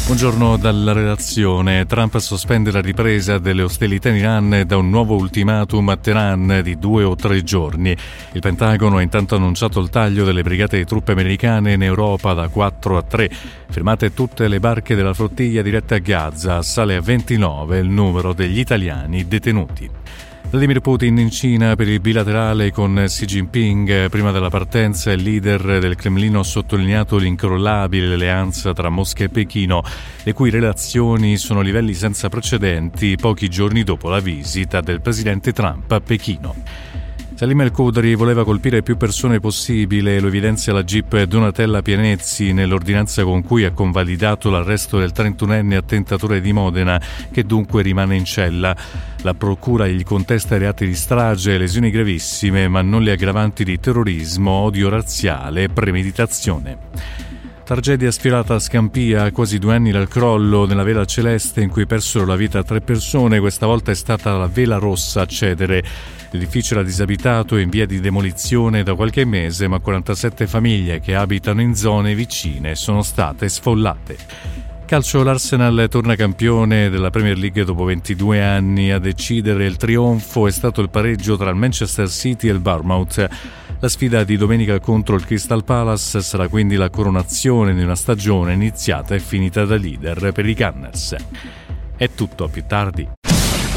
Buongiorno dalla redazione. Trump sospende la ripresa delle ostilità in Iran da un nuovo ultimatum a Teheran di 2 o 3 giorni. Il Pentagono ha intanto annunciato il taglio delle brigate di truppe americane in Europa da 4 a 3. Fermate tutte le barche della flottiglia dirette a Gaza. Sale a 29 il numero degli italiani detenuti. Vladimir Putin in Cina per il bilaterale con Xi Jinping. Prima della partenza il leader del Cremlino ha sottolineato l'incrollabile alleanza tra Mosca e Pechino, le cui relazioni sono a livelli senza precedenti pochi giorni dopo la visita del presidente Trump a Pechino. Salim El-Khodri voleva colpire più persone possibile, lo evidenzia la GIP Donatella Pianezzi nell'ordinanza con cui ha convalidato l'arresto del 31enne attentatore di Modena, che dunque rimane in cella. La procura gli contesta reati di strage e lesioni gravissime, ma non le aggravanti di terrorismo, odio razziale e premeditazione. Tragedia sfiorata a Scampia, a quasi 2 anni dal crollo nella vela celeste in cui persero la vita 3 persone. Questa volta è stata la vela rossa a cedere. L'edificio era disabitato e in via di demolizione da qualche mese, ma 47 famiglie che abitano in zone vicine sono state sfollate. Calcio, l'Arsenal torna campione della Premier League dopo 22 anni. A decidere il trionfo è stato il pareggio tra il Manchester City e il Bournemouth. La sfida di domenica contro il Crystal Palace sarà quindi la coronazione di una stagione iniziata e finita da leader per i Gunners. È tutto, a più tardi.